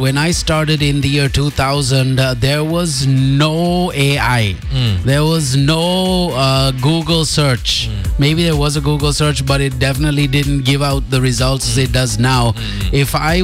when I started in the year 2000, there was no AI. There was no Google search. Maybe there was a Google search, but it definitely didn't give out the results as it does now. If I